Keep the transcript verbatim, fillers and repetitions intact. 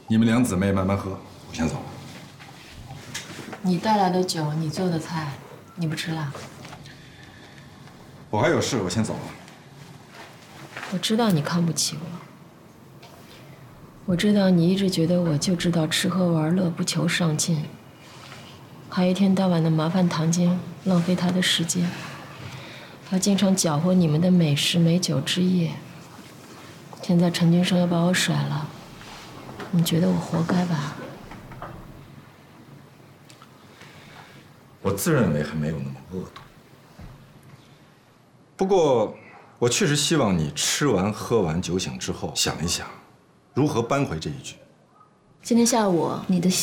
你们两姊妹慢慢喝，我先走了。 你带来的酒，你做的菜，你不吃辣？ 我还有事，我先走了。 我知道你看不起我，我知道你一直觉得我就知道吃喝玩乐，不求上进，还一天到晚的麻烦唐晶，浪费她的时间，还经常搅和你们的美食美酒之夜。现在陈君生要把我甩了，你觉得我活该吧？ 我自认为还没有那么恶毒，不过我确实希望你吃完喝完酒醒之后想一想，如何扳回这一局。 今天下午你的